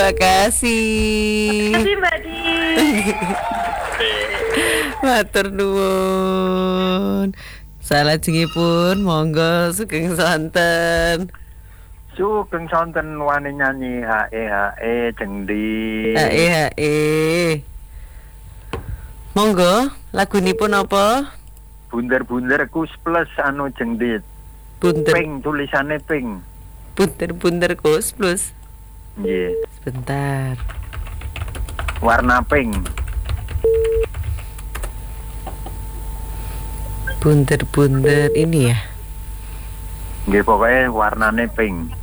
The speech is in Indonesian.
Terima kasih. Terima kasih Mbak Di. Matur nuwun. Salajengipun monggo sugeng sonten. Sugeng sonten wani nyanyi hae jengdi. Hae. Monggo, lagunipun apa? Bunder-bunder kus plus anu jengdit. Bunder Pink tulisannya pink. bunder kus plus. Nggih. Sebentar. Warna pink. Bunder ini ya. Nggih pokoknya warnane pink.